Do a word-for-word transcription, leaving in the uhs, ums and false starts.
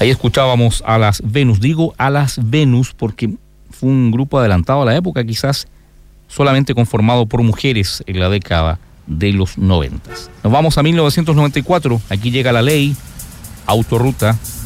Ahí escuchábamos a las Venus. Digo a las Venus porque fue un grupo adelantado a la época, quizás solamente conformado por mujeres en la década de los noventas. Nos vamos a mil novecientos noventa y cuatro. Aquí llega la ley, Autorruta.